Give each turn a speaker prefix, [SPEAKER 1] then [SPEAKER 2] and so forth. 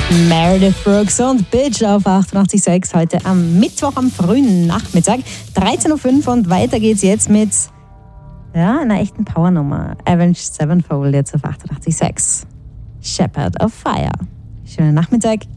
[SPEAKER 1] Meredith Brooks und Bitch auf 88.6 heute am Mittwoch am frühen Nachmittag, 13.05 Uhr und weiter geht's jetzt mit einer echten Powernummer. Avenged Sevenfold jetzt auf 88.6. Shepherd of Fire. Schönen Nachmittag.